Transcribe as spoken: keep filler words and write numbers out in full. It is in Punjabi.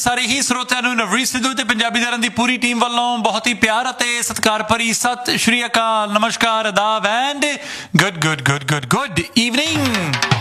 ਸਾਰੇ ਹੀ ਸਰੋਤਿਆਂ ਨੂੰ ਨਵਰੀਤ ਸਿੱਧੂ ਤੇ ਪੰਜਾਬੀ ਦਰਾਂ ਦੀ ਪੂਰੀ ਟੀਮ ਵੱਲੋਂ ਬਹੁਤ ਹੀ ਪਿਆਰ ਅਤੇ ਸਤਿਕਾਰ ਭਰੀ ਸਤਿ ਸ਼੍ਰੀ ਅਕਾਲ, ਨਮਸਕਾਰ, ਆਦਾਬ and good good good good good evening.